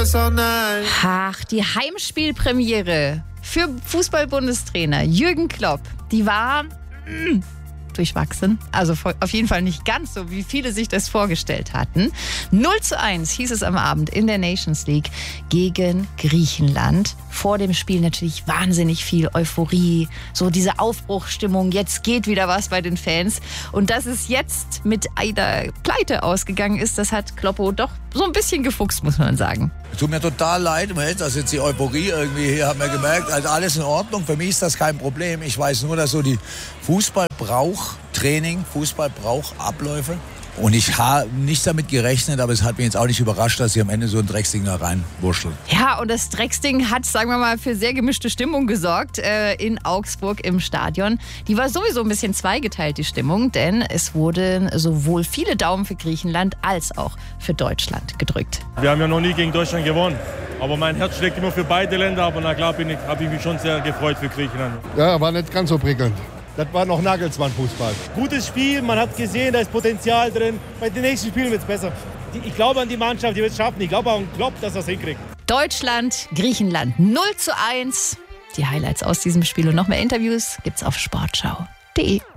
Ach, die Heimspielpremiere für Fußball-Bundestrainer Jürgen Klopp, die war durchwachsen. Also auf jeden Fall nicht ganz so, wie viele sich das vorgestellt hatten. 0:1 hieß es am Abend in der Nations League gegen Griechenland. Vor dem Spiel natürlich wahnsinnig viel Euphorie, so diese Aufbruchsstimmung, jetzt geht wieder was bei den Fans. Und dass es jetzt mit einer Pleite ausgegangen ist, das hat Kloppo doch so ein bisschen gefuchst, muss man sagen. Tut mir total leid, dass jetzt die Euphorie irgendwie hier, haben wir gemerkt, also alles in Ordnung, für mich ist das kein Problem. Ich weiß nur, dass so die Fußball braucht Training, Fußball braucht Abläufe. Und ich habe nicht damit gerechnet, aber es hat mich jetzt auch nicht überrascht, dass sie am Ende so ein Drecksding da reinwurschteln. Ja, und das Drecksding hat, sagen wir mal, für sehr gemischte Stimmung gesorgt in Augsburg im Stadion. Die war sowieso ein bisschen zweigeteilt, die Stimmung, denn es wurden sowohl viele Daumen für Griechenland als auch für Deutschland gedrückt. Wir haben ja noch nie gegen Deutschland gewonnen. Aber mein Herz schlägt immer für beide Länder, aber na klar habe ich mich schon sehr gefreut für Griechenland. Ja, war nicht ganz so prickelnd. Das war noch Nagelsmann-Fußball. Gutes Spiel, man hat gesehen, da ist Potenzial drin. Bei den nächsten Spielen wird es besser. Ich glaube an die Mannschaft, die wird es schaffen. Ich glaube auch an Klopp, dass er es hinkriegt. Deutschland, Griechenland 0:1. Die Highlights aus diesem Spiel und noch mehr Interviews gibt's auf sportschau.de.